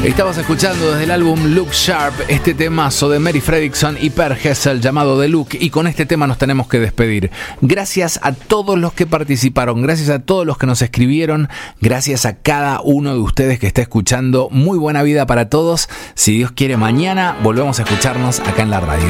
Estamos escuchando desde el álbum Look Sharp este temazo de Mary Fredriksson y Per Gessle llamado The Look, y con este tema nos tenemos que despedir. Gracias a todos los que participaron, gracias a todos los que nos escribieron, gracias a cada uno de ustedes que está escuchando. Muy buena vida para todos. Si Dios quiere, mañana volvemos a escucharnos acá en la radio.